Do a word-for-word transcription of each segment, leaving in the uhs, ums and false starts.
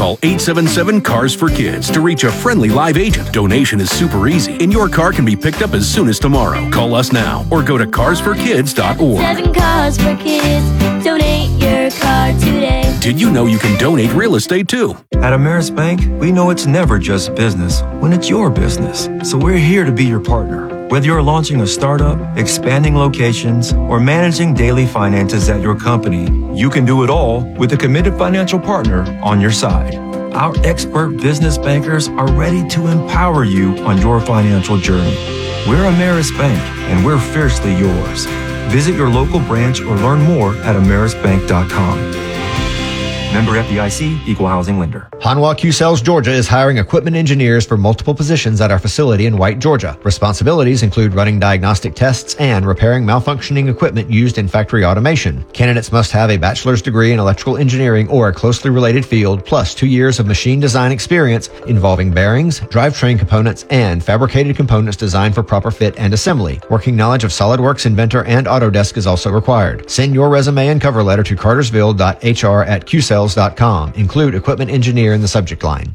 Call eight seven seven, C A R S for Kids to reach a friendly live agent. Donation is super easy, and your car can be picked up as soon as tomorrow. Call us now or go to cars for kids dot org. Seven cars for kids. Donate your car today. Did you know you can donate real estate too? At Ameris Bank, we know it's never just business when it's your business. So we're here to be your partner. Whether you're launching a startup, expanding locations, or managing daily finances at your company, you can do it all with a committed financial partner on your side. Our expert business bankers are ready to empower you on your financial journey. We're Ameris Bank, and we're fiercely yours. Visit your local branch or learn more at ameris bank dot com. Member F D I C, Equal Housing Lender. Hanwha Q-Cells Georgia is hiring equipment engineers for multiple positions at our facility in White, Georgia. Responsibilities include running diagnostic tests and repairing malfunctioning equipment used in factory automation. Candidates must have a bachelor's degree in electrical engineering or a closely related field, plus two years of machine design experience involving bearings, drivetrain components, and fabricated components designed for proper fit and assembly. Working knowledge of SolidWorks, Inventor, and Autodesk is also required. Send your resume and cover letter to cartersville dot h r at q cells dot com. Include equipment engineer in the subject line.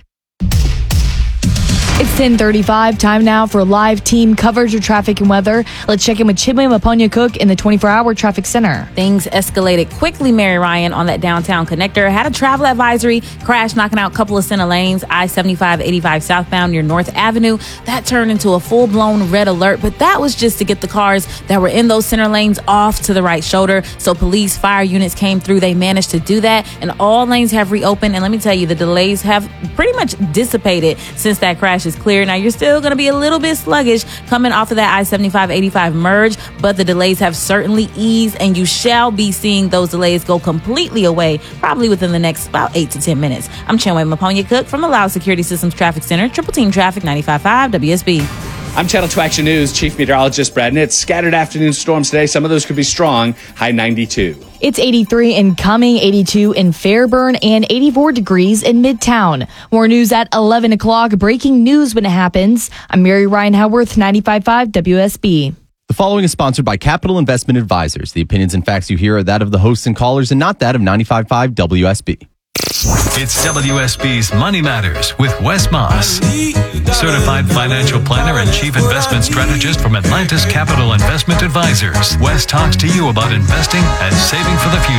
It's ten thirty-five. Time now for live team coverage of traffic and weather. Let's check in with Chidway Maponya Cook in the twenty-four hour traffic center. Things escalated quickly, Mary Ryan, on that downtown connector. Had a travel advisory, crash knocking out a couple of center lanes, I seventy-five eighty-five southbound near North Avenue. That turned into a full-blown red alert, but that was just to get the cars that were in those center lanes off to the right shoulder. So police, fire units came through. They managed to do that, and all lanes have reopened. And let me tell you, the delays have pretty much dissipated since that crash is clear. Now, you're still going to be a little bit sluggish coming off of that I seventy-five eighty-five merge, but the delays have certainly eased, and you shall be seeing those delays go completely away probably within the next about eight to ten minutes. I'm Chinwe Maponya Cook from the Loud Security Systems Traffic Center, Triple Team Traffic ninety-five point five W S B. I'm Channel two Action News Chief Meteorologist Brad Nitz. Scattered afternoon storms today. Some of those could be strong. High ninety-two. It's eighty-three in Cumming, eighty-two in Fairburn, and eighty-four degrees in Midtown. More news at eleven o'clock. Breaking news when it happens. I'm Mary Ryan Howarth, ninety-five point five W S B. The following is sponsored by Capital Investment Advisors. The opinions and facts you hear are that of the hosts and callers and not that of ninety-five point five W S B. It's W S B's Money Matters with Wes Moss, certified financial planner and chief investment strategist from Atlantis Capital Investment Advisors. Wes talks to you about investing and saving for the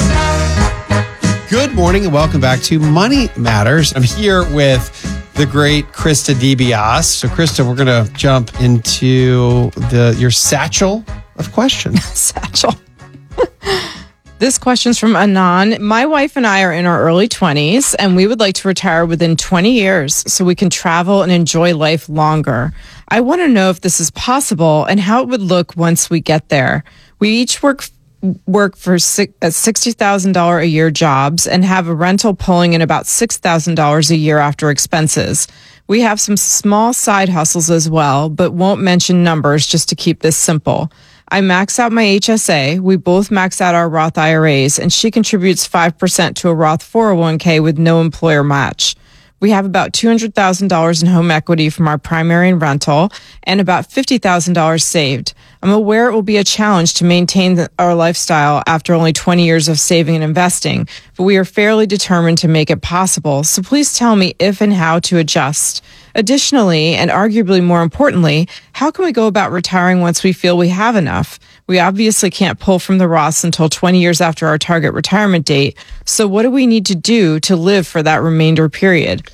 future. Good morning and welcome back to Money Matters. I'm here with the great Krista DiBiase. So, Krista, we're going to jump into the your satchel of questions. Satchel. This question's from Anan. My wife and I are in our early twenties, and we would like to retire within twenty years so we can travel and enjoy life longer. I want to know if this is possible and how it would look once we get there. We each work work for sixty thousand dollars a year jobs and have a rental pulling in about six thousand dollars a year after expenses. We have some small side hustles as well, but won't mention numbers just to keep this simple. I max out my H S A. We both max out our Roth I R As, and she contributes five percent to a Roth four oh one k with no employer match. We have about two hundred thousand dollars in home equity from our primary and rental and about fifty thousand dollars saved. I'm aware it will be a challenge to maintain the, our lifestyle after only twenty years of saving and investing, but we are fairly determined to make it possible. So please tell me if and how to adjust. Additionally, and arguably more importantly, how can we go about retiring once we feel we have enough? We obviously can't pull from the Roths until twenty years after our target retirement date. So what do we need to do to live for that remainder period?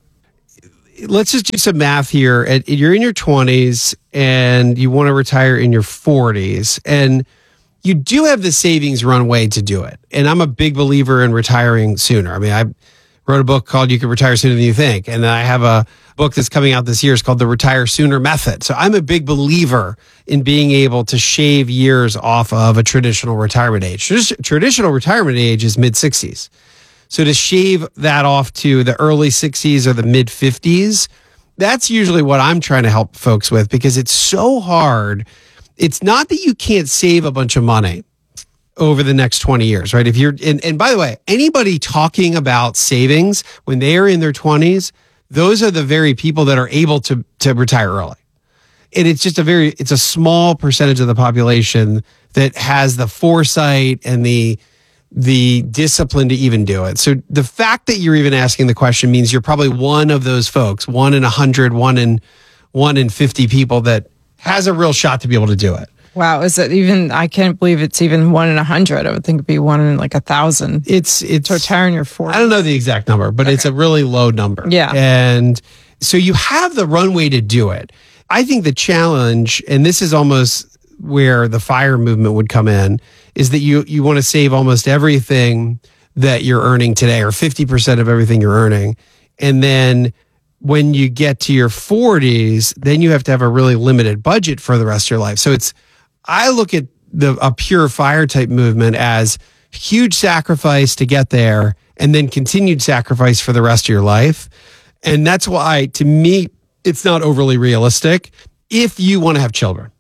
Let's just do some math here. You're in your twenties and you want to retire in your forties, and you do have the savings runway to do it. And I'm a big believer in retiring sooner. I mean, I wrote a book called You Can Retire Sooner Than You Think. And then I have a book that's coming out this year. It's called The Retire Sooner Method. So I'm a big believer in being able to shave years off of a traditional retirement age. Traditional retirement age is mid sixties. So to shave that off to the early sixties or the mid fifties, that's usually what I'm trying to help folks with, because it's so hard. It's not that you can't save a bunch of money over the next twenty years, right? If you're, and, and by the way, anybody talking about savings when they are in their twenties, those are the very people that are able to, to retire early. And it's just a very, it's a small percentage of the population that has the foresight and the, the discipline to even do it. So the fact that you're even asking the question means you're probably one of those folks, one in a hundred, one in one in fifty people that has a real shot to be able to do it. Wow, is it even? I can't believe it's even one in a hundred. I would think it'd be one in like a thousand. It's it's to retire in your forties. I don't know the exact number, but okay. It's a really low number. Yeah, and so you have the runway to do it. I think the challenge, and this is almost where the FIRE movement would come in, is that you you want to save almost everything that you're earning today, or fifty percent of everything you're earning, and then when you get to your forties, then you have to have a really limited budget for the rest of your life. So it's I look at the a pure FIRE type movement as huge sacrifice to get there and then continued sacrifice for the rest of your life. And that's why, to me, it's not overly realistic if you want to have children.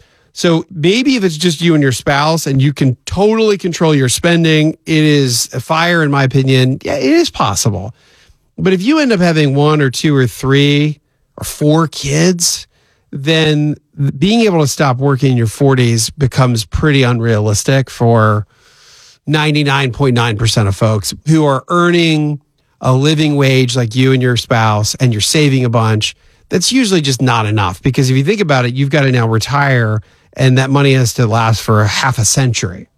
So maybe if it's just you and your spouse and you can totally control your spending, it is a FIRE, in my opinion. Yeah, it is possible. But if you end up having one or two or three or four kids, then being able to stop working in your forties becomes pretty unrealistic for ninety-nine point nine percent of folks who are earning a living wage like you and your spouse, and you're saving a bunch. That's usually just not enough, because if you think about it, you've got to now retire, and that money has to last for a half a century,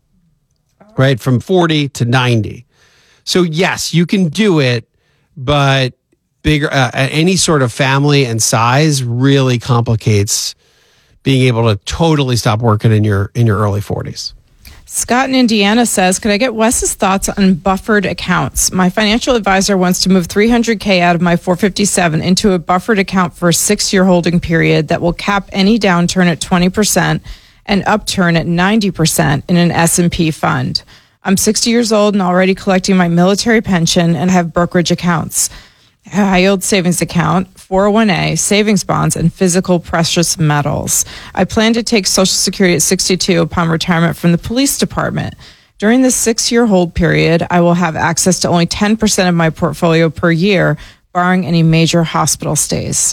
right? From forty to ninety. So yes, you can do it, but bigger, uh, any sort of family and size really complicates being able to totally stop working in your in your early forties. Scott in Indiana says, could I get Wes's thoughts on buffered accounts? My financial advisor wants to move three hundred K out of my four fifty-seven into a buffered account for a six-year holding period that will cap any downturn at twenty percent and upturn at ninety percent in an S and P fund. I'm sixty years old and already collecting my military pension and have brokerage accounts, a high-yield savings account, four oh one A, savings bonds, and physical precious metals. I plan to take Social Security at sixty-two upon retirement from the police department. During this six-year hold period, I will have access to only ten percent of my portfolio per year, barring any major hospital stays.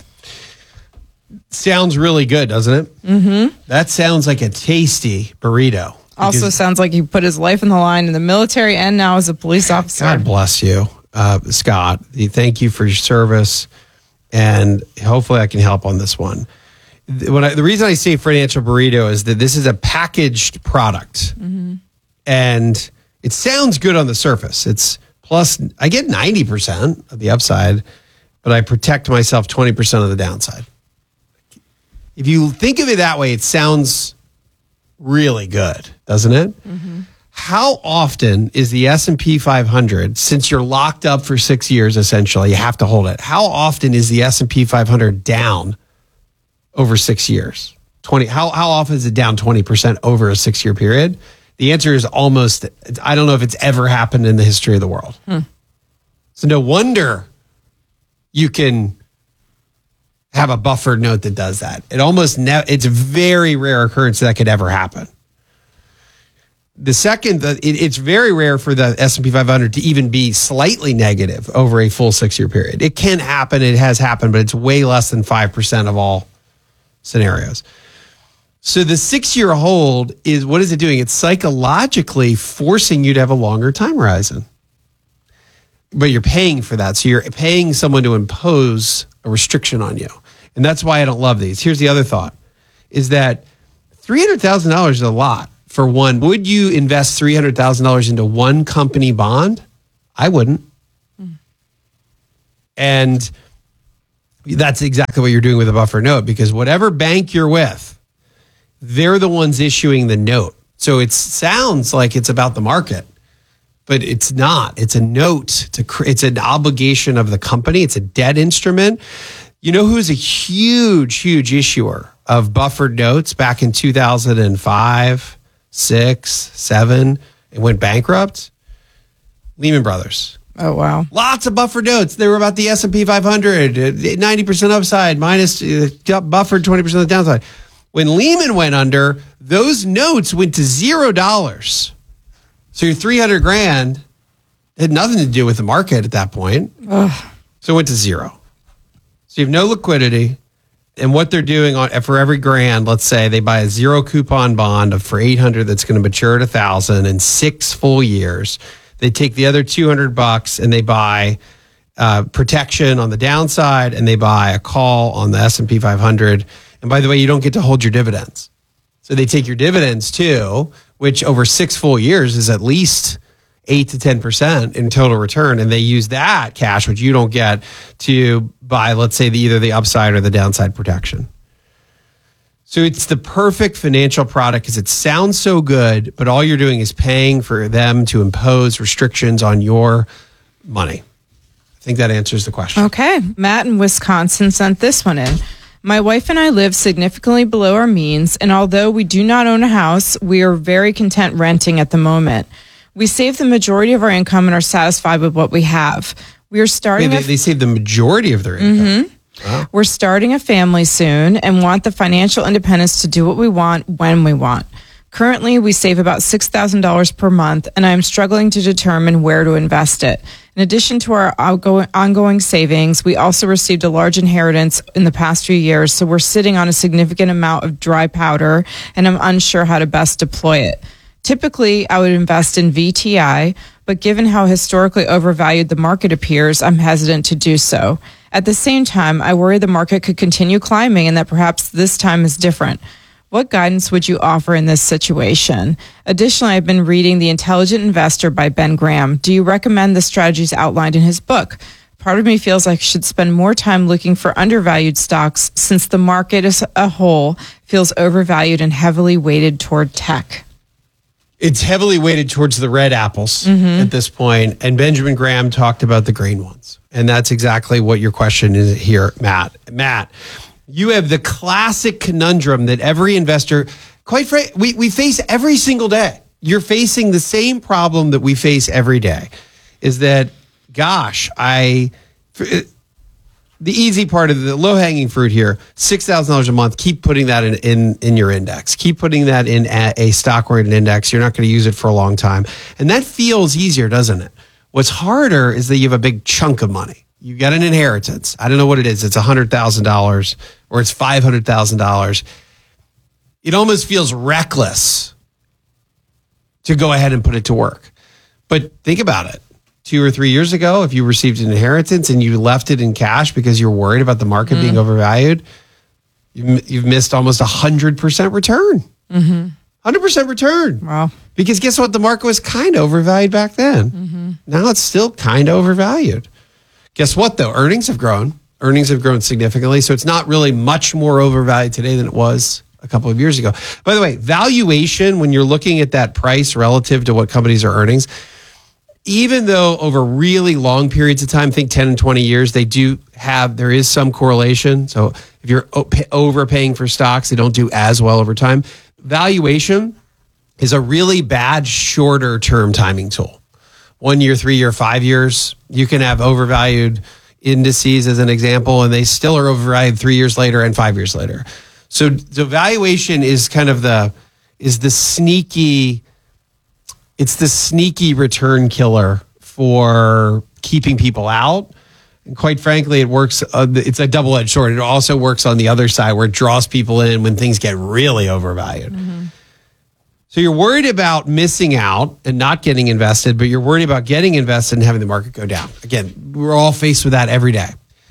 Sounds really good, doesn't it? Mm-hmm. That sounds like a tasty burrito. Also sounds like he put his life in the line in the military and now as a police officer. God bless you, uh, Scott. Thank you for your service, and hopefully I can help on this one. When I, the reason I say financial burrito is that this is a packaged product, mm-hmm. and it sounds good on the surface. It's plus, I get ninety percent of the upside, but I protect myself twenty percent of the downside. If you think of it that way, it sounds really good, doesn't it? Mm-hmm. How often is the S and P five hundred, since you're locked up for six years, essentially, you have to hold it. How often is the S and P five hundred down over six years? twenty. How, how often is it down twenty percent over a six-year period? The answer is almost, I don't know if it's ever happened in the history of the world. Hmm. So no wonder you can have a buffered note that does that. It almost ne- it's a very rare occurrence that could ever happen. The second, the, it, it's very rare for the S and P five hundred to even be slightly negative over a full six-year period. It can happen. It has happened, but it's way less than five percent of all scenarios. So the six-year hold is, what is it doing? It's psychologically forcing you to have a longer time horizon. But you're paying for that. So you're paying someone to impose a restriction on you. And that's why I don't love these. Here's the other thought, is that three hundred thousand dollars is a lot for one. Would you invest three hundred thousand dollars into one company bond? I wouldn't. Mm. And that's exactly what you're doing with a buffer note, because whatever bank you're with, they're the ones issuing the note. So it sounds like it's about the market, but it's not. It's a note. To cre- it's an obligation of the company. It's a debt instrument. You know who's a huge, huge issuer of buffered notes back in two thousand five, six, seven, and went bankrupt? Lehman Brothers. Oh, wow. Lots of buffered notes. They were about the S and P five hundred, ninety percent upside, minus uh, buffered twenty percent of the downside. When Lehman went under, those notes went to zero dollars. So your three hundred grand had nothing to do with the market at that point. Ugh. So it went to zero. So you have no liquidity, And what they're doing on for every grand, let's say they buy a zero coupon bond of for eight hundred that's going to mature at a thousand in six full years. They take the other two hundred bucks and they buy uh, protection on the downside, and they buy a call on the S and P five hundred. And by the way, you don't get to hold your dividends. So they take your dividends too, which over six full years is at least eight to ten percent in total return. And they use that cash, which you don't get, to buy, let's say, the, either the upside or the downside protection. So it's the perfect financial product because it sounds so good, but all you're doing is paying for them to impose restrictions on your money. I think that answers the question. Okay. Matt in Wisconsin sent this one in. My wife and I live significantly below our means, and although we do not own a house, we are very content renting at the moment. We save the majority of our income and are satisfied with what we have. We are starting. Wait, they, they save the majority of their income. Mm-hmm. Wow. We're starting a family soon and want the financial independence to do what we want when we want. Currently, we save about six thousand dollars per month, and I am struggling to determine where to invest it. In addition to our outgoing, ongoing savings, we also received a large inheritance in the past few years, so we're sitting on a significant amount of dry powder, and I'm unsure how to best deploy it. Typically, I would invest in V T I, but given how historically overvalued the market appears, I'm hesitant to do so. At the same time, I worry the market could continue climbing and that perhaps this time is different. What guidance would you offer in this situation? Additionally, I've been reading The Intelligent Investor by Ben Graham. Do you recommend the strategies outlined in his book? Part of me feels like I should spend more time looking for undervalued stocks since the market as a whole feels overvalued and heavily weighted toward tech. It's heavily weighted towards the red apples mm-hmm. at this point, and Benjamin Graham talked about the green ones. And that's exactly what your question is here, Matt. Matt, you have the classic conundrum that every investor, quite frankly, we, we face every single day. You're facing the same problem that we face every day, is that, gosh, I... The easy part of the low-hanging fruit here, six thousand dollars a month, keep putting that in, in, in your index. Keep putting that in a, a stock-oriented index. You're not going to use it for a long time. And that feels easier, doesn't it? What's harder is that you have a big chunk of money. You got an inheritance. I don't know what it is. It's one hundred thousand dollars or it's five hundred thousand dollars. It almost feels reckless to go ahead and put it to work. But think about it. Two or three years ago, if you received an inheritance and you left it in cash because you're worried about the market mm. being overvalued, you've, you've missed almost one hundred percent return. Mm-hmm. one hundred percent return. Wow. Because guess what? The market was kind of overvalued back then. Mm-hmm. Now it's still kind of overvalued. Guess what, though? Earnings have grown. Earnings have grown significantly. So it's not really much more overvalued today than it was a couple of years ago. By the way, valuation, when you're looking at that price relative to what companies are earnings, even though over really long periods of time, think ten and twenty years, they do have, there is some correlation. So if you're overpaying for stocks, they don't do as well over time. Valuation is a really bad shorter term timing tool. One year, three year, five years, you can have overvalued indices as an example, and they still are overvalued three years later and five years later. So the valuation is kind of the, is the sneaky, It's the sneaky return killer for keeping people out. And quite frankly, it works. Uh, it's a double-edged sword. It also works on the other side where it draws people in when things get really overvalued. Mm-hmm. So you're worried about missing out and not getting invested, but you're worried about getting invested and having the market go down. Again, we're all faced with that every day.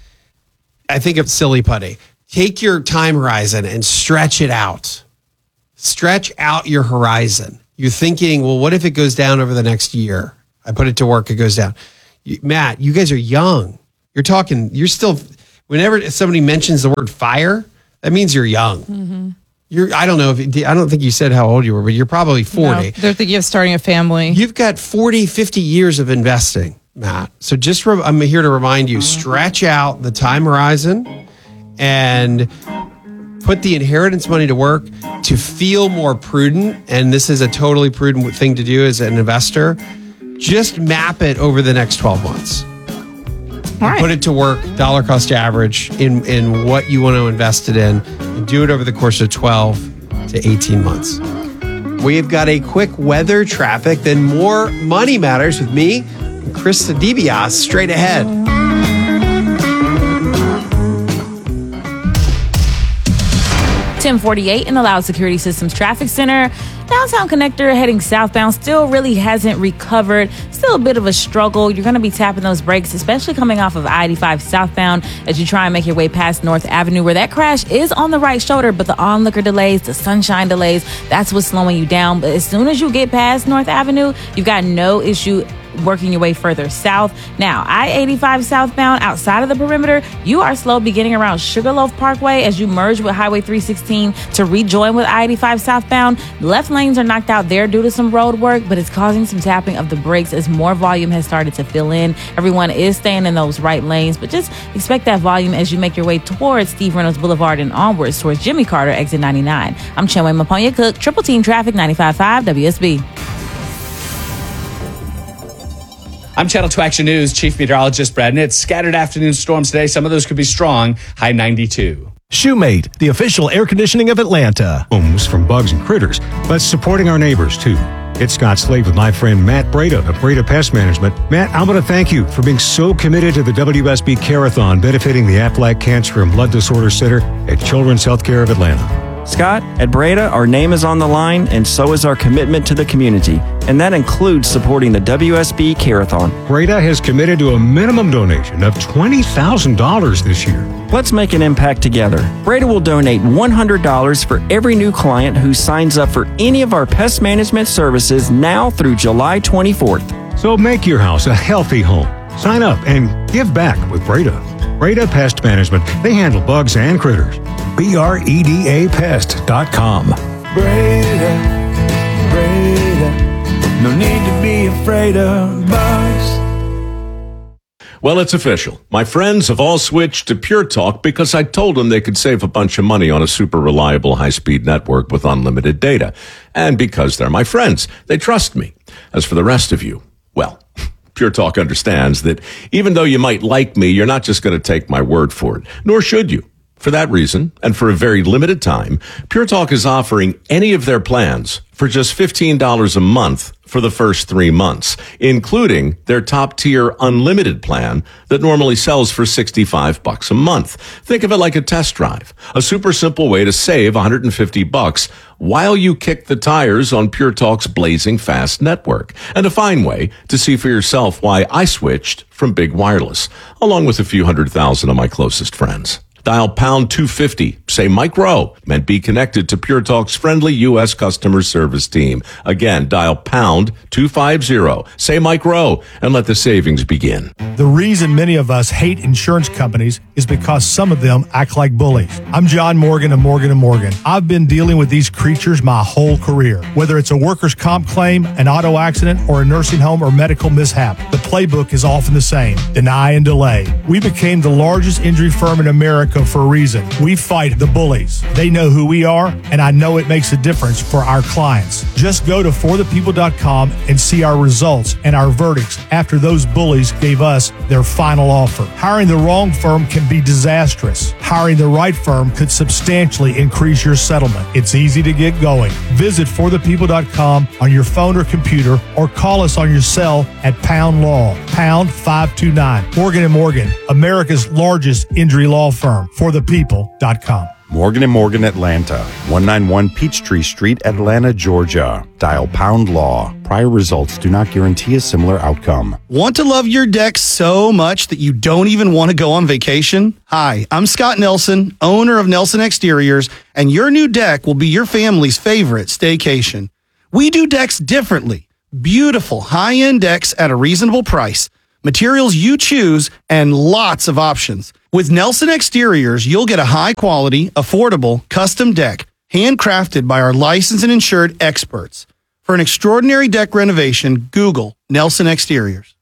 I think of silly putty. Take your time horizon and stretch it out. Stretch out your horizon. You're thinking, well, what if it goes down over the next year? I put it to work, it goes down. You, Matt, you guys are young. You're talking, you're still, whenever somebody mentions the word fire, that means you're young. Mm-hmm. You're, I don't know if, I don't think you said how old you were, but you're probably forty. No, they're thinking of starting a family. You've got forty, fifty years of investing, Matt. So just, re- I'm here to remind you, stretch out the time horizon and put the inheritance money to work to feel more prudent. And this is a totally prudent thing to do as an investor. Just map it over the next twelve months. All right. Put it to work, dollar cost average in, in what you want to invest it in, and do it over the course of twelve to eighteen months. We've got a quick weather traffic, then more Money Matters with me, Krista DeBiase, straight ahead. ten forty-eight in the Loud Security Systems Traffic Center. Downtown Connector heading southbound still really hasn't recovered. Still a bit of a struggle. You're going to be tapping those brakes, especially coming off of I eighty-five southbound as you try and make your way past North Avenue, where that crash is on the right shoulder, but the onlooker delays, the sunshine delays, that's what's slowing you down. But as soon as you get past North Avenue, you've got no issue working your way further south. Now, I eighty-five southbound outside of the perimeter, you are slow beginning around Sugarloaf Parkway as you merge with Highway three sixteen to rejoin with I eighty-five southbound. Left lanes are knocked out there due to some road work, but it's causing some tapping of the brakes as more volume has started to fill in. Everyone is staying in those right lanes, but just expect that volume as you make your way towards Steve Reynolds Boulevard and onwards towards Jimmy Carter, exit ninety-nine. I'm Chenway Maponya Cook, Triple Team Traffic, ninety-five point five W S B. I'm Channel two Action News Chief Meteorologist Brad Nitz. Scattered afternoon storms today. Some of those could be strong. High ninety-two. Shoemate, the official air conditioning of Atlanta. Homes from bugs and critters, but supporting our neighbors too. It's Scott Slade with my friend Matt Breda of Breda Pest Management. Matt, I want to thank you for being so committed to the W S B Care-a-thon benefiting the Aflac Cancer and Blood Disorder Center at Children's Healthcare of Atlanta. Scott, at Breda, our name is on the line, and so is our commitment to the community. And that includes supporting the W S B Care-a-thon. Breda has committed to a minimum donation of twenty thousand dollars this year. Let's make an impact together. Breda will donate one hundred dollars for every new client who signs up for any of our pest management services now through July twenty-fourth. So make your house a healthy home. Sign up and give back with Breda. Breda Pest Management. They handle bugs and critters. B R E D A pest dot com. Breda, Breda, no need to be afraid of bugs. Well, it's official. My friends have all switched to Pure Talk because I told them they could save a bunch of money on a super reliable high-speed network with unlimited data. And because they're my friends, they trust me. As for the rest of you, well, Pure Talk understands that even though you might like me, you're not just going to take my word for it, nor should you. For that reason, and for a very limited time, Pure Talk is offering any of their plans for just fifteen dollars a month for the first three months, including their top-tier unlimited plan that normally sells for sixty-five bucks a month. Think of it like a test drive, a super simple way to save one hundred fifty bucks while you kick the tires on Pure Talk's blazing fast network, and a fine way to see for yourself why I switched from Big Wireless, along with a few hundred thousand of my closest friends. Dial pound two fifty, say Mike Rowe, and be connected to Pure Talk's friendly U S customer service team. Again, dial pound two fifty, say Mike Rowe, and let the savings begin. The reason many of us hate insurance companies is because some of them act like bullies. I'm John Morgan of Morgan and Morgan. I've been dealing with these creatures my whole career. Whether it's a workers' comp claim, an auto accident, or a nursing home or medical mishap, the playbook is often the same: deny and delay. We became the largest injury firm in America for a reason. We fight the bullies. They know who we are, and I know it makes a difference for our clients. Just go to for the people dot com and see our results and our verdicts after those bullies gave us their final offer. Hiring the wrong firm can be disastrous. Hiring the right firm could substantially increase your settlement. It's easy to get going. Visit for the people dot com on your phone or computer, or call us on your cell at pound law, pound five two nine. Morgan and Morgan, America's largest injury law firm. for the people dot com. Morgan and Morgan Atlanta, one ninety-one Peachtree Street, Atlanta, Georgia. Dial pound law. Prior results do not guarantee a similar outcome. Want to love your deck so much that you don't even want to go on vacation? Hi, I'm Scott Nelson, owner of Nelson Exteriors, and your new deck will be your family's favorite staycation. We do decks differently. Beautiful high-end decks at a reasonable price. Materials you choose, and lots of options. With Nelson Exteriors, you'll get a high-quality, affordable, custom deck, handcrafted by our licensed and insured experts. For an extraordinary deck renovation, Google Nelson Exteriors.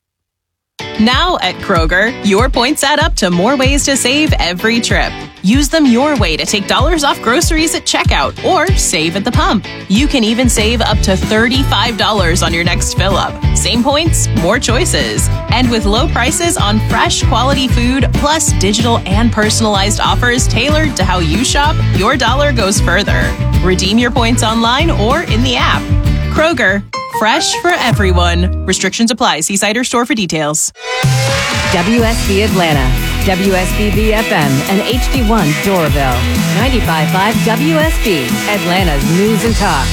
Now at Kroger, your points add up to more ways to save every trip. Use them your way to take dollars off groceries at checkout or save at the pump. You can even save up to thirty-five dollars on your next fill up. Same points, more choices. And with low prices on fresh quality food, plus digital and personalized offers tailored to how you shop, your dollar goes further. Redeem your points online or in the app. Kroger, fresh for everyone. Restrictions apply. See site or store for details. W S B Atlanta. W S B B F M and H D one Doraville. ninety-five point five W S B, Atlanta's News and Talk.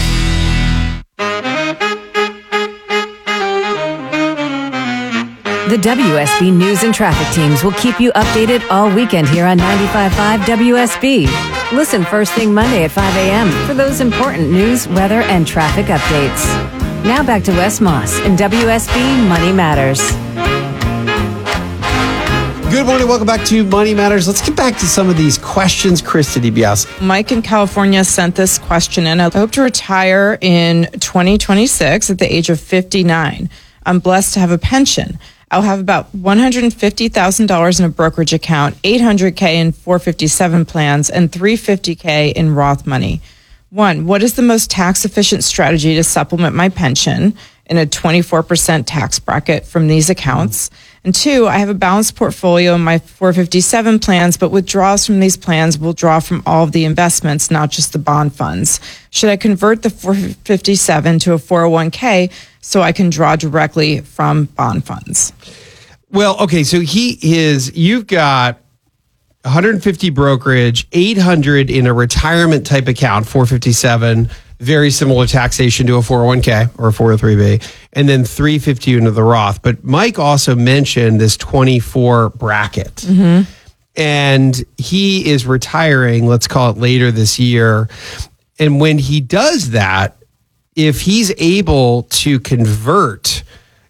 The W S B News and Traffic teams will keep you updated all weekend here on ninety-five point five W S B. Listen first thing Monday at five a.m. for those important news, weather, and traffic updates. Now back to Wes Moss and W S B Money Matters. Good morning. Welcome back to Money Matters. Let's get back to some of these questions. Krista DiBiase. Mike in California sent this question in. I hope to retire in twenty twenty-six at the age of fifty-nine. I'm blessed to have a pension. I'll have about one hundred fifty thousand dollars in a brokerage account, eight hundred thousand dollars in four fifty-seven plans, and three hundred fifty thousand dollars in Roth money. One, what is the most tax-efficient strategy to supplement my pension in a twenty-four percent tax bracket from these accounts? And two, I have a balanced portfolio in my four fifty-seven plans, but withdrawals from these plans will draw from all of the investments, not just the bond funds. Should I convert the four fifty-seven to a four oh one k so I can draw directly from bond funds? Well, okay, so he is, you've got one hundred fifty brokerage, eight hundred in a retirement type account, four fifty-seven, very similar taxation to a four oh one k or a four oh three b, and then three hundred fifty into the Roth. But Mike also mentioned this twenty-four bracket. Mm-hmm. And he is retiring, let's call it later this year. And when he does that, if he's able to convert,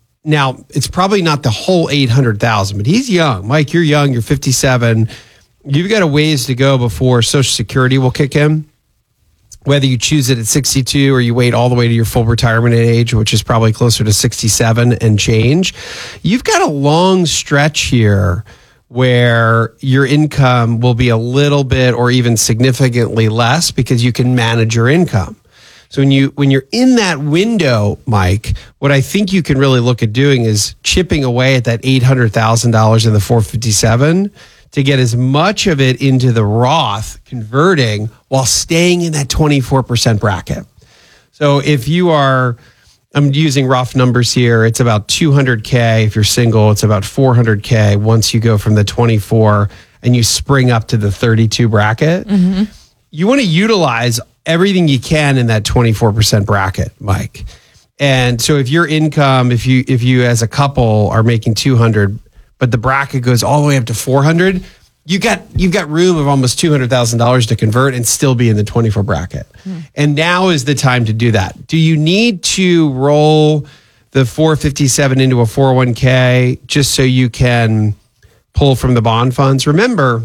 now it's probably not the whole eight hundred thousand, but he's young. Mike, you're young, you're fifty-seven. You've got a ways to go before Social Security will kick in. Whether you choose it at sixty-two or you wait all the way to your full retirement age, which is probably closer to sixty-seven and change, you've got a long stretch here where your income will be a little bit or even significantly less because you can manage your income. So when you when you're in that window, Mike, what I think you can really look at doing is chipping away at that eight hundred thousand dollars in the four fifty-seven to get as much of it into the Roth, converting while staying in that twenty-four percent bracket. So if you are, I'm using rough numbers here, it's about two hundred K. If you're single, it's about four hundred K once you go from the twenty-four and you spring up to the thirty-two bracket. Mm-hmm. You want to utilize everything you can in that twenty-four percent bracket, Mike. And so if your income, if you if you as a couple are making two hundred, but the bracket goes all the way up to four hundred, you got you've got room of almost two hundred thousand dollars to convert and still be in the twenty-four bracket. Hmm. And now is the time to do that. Do you need to roll the four fifty-seven into a four oh one k just so you can pull from the bond funds? Remember,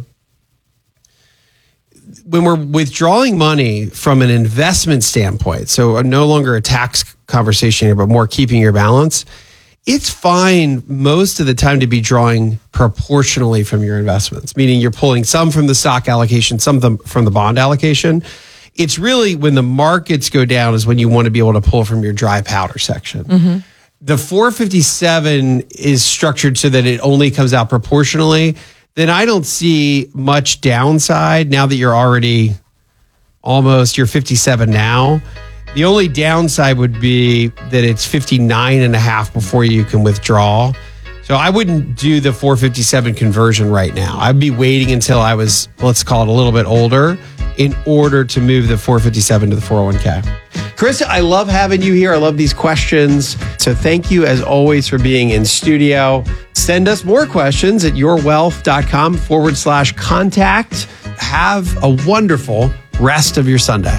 when we're withdrawing money from an investment standpoint, so no longer a tax conversation here, but more keeping your balance, it's fine most of the time to be drawing proportionally from your investments, meaning you're pulling some from the stock allocation, some from the, from the bond allocation. It's really when the markets go down is when you want to be able to pull from your dry powder section. Mm-hmm. The four fifty-seven is structured so that it only comes out proportionally. Then I don't see much downside now that you're already almost, you're fifty-seven now. The only downside would be that it's fifty-nine and a half before you can withdraw. So I wouldn't do the four fifty-seven conversion right now. I'd be waiting until I was, let's call it a little bit older in order to move the four fifty-seven to the four oh one k. Krista, I love having you here. I love these questions. So thank you as always for being in studio. Send us more questions at yourwealth.com forward slash contact. Have a wonderful rest of your Sunday.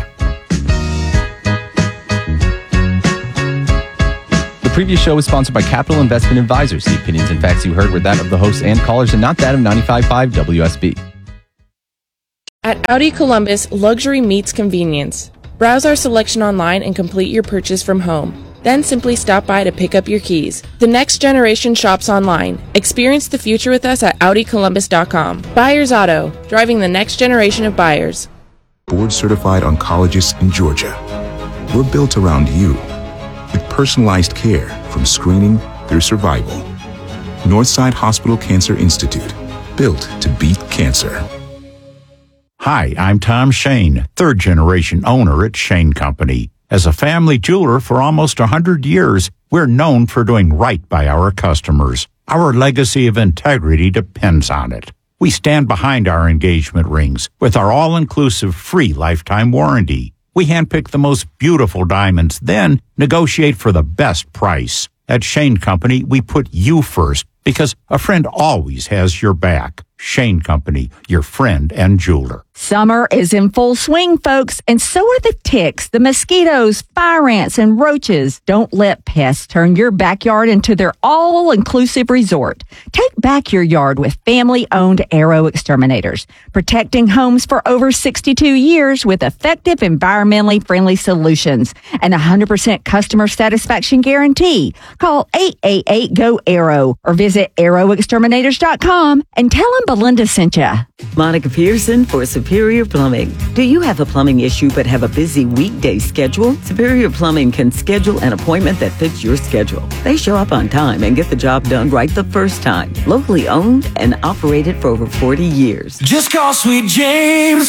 The previous show was sponsored by Capital Investment Advisors. The opinions and facts you heard were that of the hosts and callers and not that of ninety-five point five W S B. At Audi Columbus, luxury meets convenience. Browse our selection online and complete your purchase from home. Then simply stop by to pick up your keys. The next generation shops online. Experience the future with us at Audi Columbus dot com. Buyers Auto, driving the next generation of buyers. Board certified oncologists in Georgia. We're built around you with personalized care from screening through survival. Northside Hospital Cancer Institute, built to beat cancer. Hi, I'm Tom Shane, third-generation owner at Shane Company. As a family jeweler for almost one hundred years, we're known for doing right by our customers. Our legacy of integrity depends on it. We stand behind our engagement rings with our all-inclusive free lifetime warranty. We handpick the most beautiful diamonds, then negotiate for the best price. At Shane Company, we put you first because a friend always has your back. Shane Company, your friend and jeweler. Summer is in full swing, folks, and so are the ticks, the mosquitoes, fire ants, and roaches. Don't let pests turn your backyard into their all-inclusive resort. Take back your yard with family-owned Arrow Exterminators, protecting homes for over sixty-two years with effective, environmentally friendly solutions and a one hundred percent customer satisfaction guarantee. Call eight eight eight, G O, ARROW or visit arrow exterminators dot com and tell them Belinda sent you. Monica Pearson for Superior Plumbing. Do you have a plumbing issue but have a busy weekday schedule? Superior Plumbing can schedule an appointment that fits your schedule. They show up on time and get the job done right the first time. Locally owned and operated for over forty years. Just call Sweet James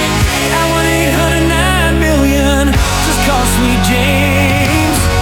at one eight hundred nine million. Just call Sweet James,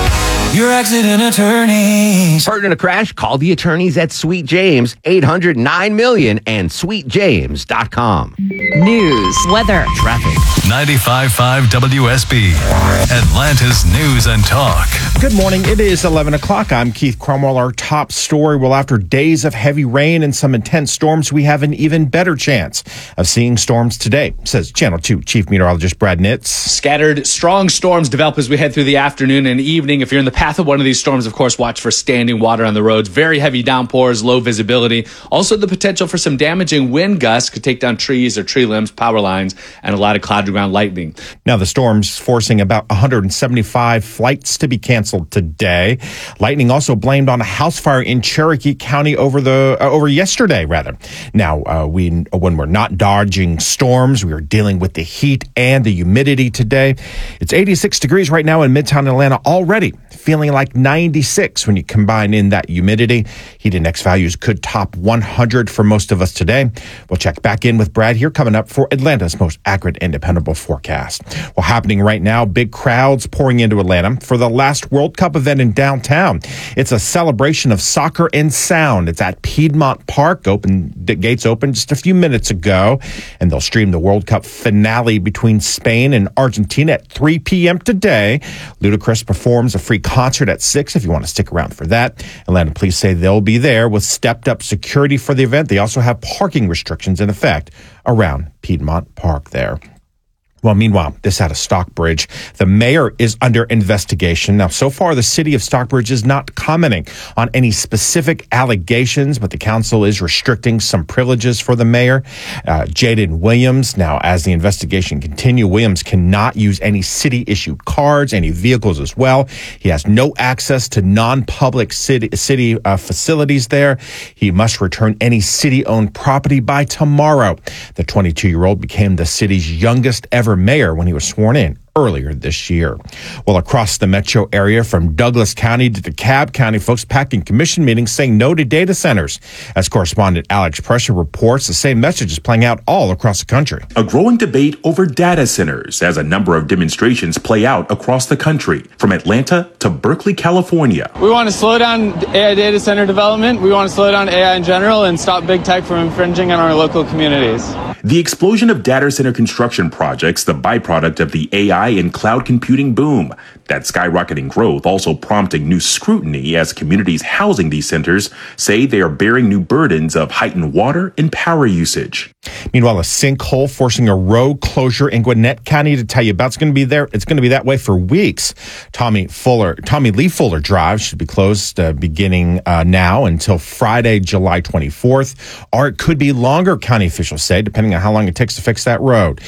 your accident attorneys. Hurt in a crash? Call the attorneys at Sweet James, eight hundred nine million and sweet james dot com. News, weather, traffic. ninety-five point five W S B, Atlanta's News and Talk. Good morning. It is eleven o'clock. I'm Keith Cromwell. Our top story. Well, after days of heavy rain and some intense storms, we have an even better chance of seeing storms today, says Channel two Chief Meteorologist Brad Nitz. Scattered strong storms develop as we head through the afternoon and evening. If you're in the path of one of these storms, of course, watch for standing water on the roads. Very heavy downpours, low visibility. Also, the potential for some damaging wind gusts could take down trees or tree limbs, power lines, and a lot of cloud to ground lightning. Now, the storm's forcing about one hundred seventy-five flights to be canceled today. Lightning also blamed on a house fire in Cherokee County over the uh, over yesterday, rather. Now, uh, we when we're not dodging storms, we are dealing with the heat and the humidity today. It's eighty-six degrees right now in Midtown Atlanta already, feeling like ninety-six when you combine in that humidity. Heat index values could top one hundred for most of us today. We'll check back in with Brad here coming up for Atlanta's most accurate and dependable forecast. Well, happening right now, big crowds pouring into Atlanta for the last World Cup event in downtown. It's a celebration of soccer and sound. It's at Piedmont Park. Open the gates opened just a few minutes ago, and they'll stream the World Cup finale between Spain and Argentina at three p.m. today. Ludacris performs a free concert at six if you want to stick around for that. Atlanta police say they'll be there with stepped up security for the event. They also have parking restrictions in effect around Piedmont Park there. Well, meanwhile, this out of Stockbridge. The mayor is under investigation. Now, so far, the city of Stockbridge is not commenting on any specific allegations, but the council is restricting some privileges for the mayor. Uh, Jaden Williams, now, as the investigation continues, Williams cannot use any city-issued cards, any vehicles as well. He has no access to non-public city, city uh, facilities there. He must return any city-owned property by tomorrow. The twenty-two-year-old became the city's youngest ever mayor when he was sworn in earlier this year. Well, across the metro area from Douglas County to DeKalb County, folks packing commission meetings saying no to data centers. As correspondent Alex Pressure reports, the same message is playing out all across the country. A growing debate over data centers as a number of demonstrations play out across the country, from Atlanta to Berkeley, California. We want to slow down A I data center development. We want to slow down A I in general and stop big tech from infringing on our local communities. The explosion of data center construction projects, the byproduct of the A I and cloud computing boom. That skyrocketing growth also prompting new scrutiny as communities housing these centers say they are bearing new burdens of heightened water and power usage. Meanwhile, a sinkhole forcing a road closure in Gwinnett County to tell you about. It's going to be there. It's going to be that way for weeks. Tommy Fuller, Tommy Lee Fuller Drive should be closed uh, beginning uh, now until Friday, July twenty-fourth, or it could be longer, county officials say, depending on how long it takes to fix that road.